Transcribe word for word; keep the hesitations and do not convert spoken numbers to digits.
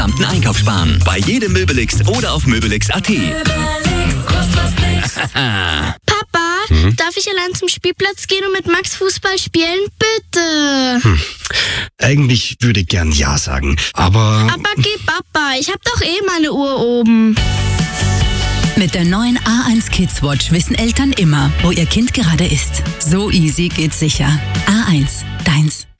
Amten Einkauf sparen. Bei jedem Möbelix oder auf möbelix punkt at. Papa, hm? darf ich allein zum Spielplatz gehen und mit Max Fußball spielen? Bitte. Hm. Eigentlich würde ich gern Ja sagen, aber... Aber geh, Papa, ich hab doch eh meine Uhr oben. Mit der neuen A eins Kids Watch wissen Eltern immer, wo ihr Kind gerade ist. So easy geht's sicher. A eins, deins.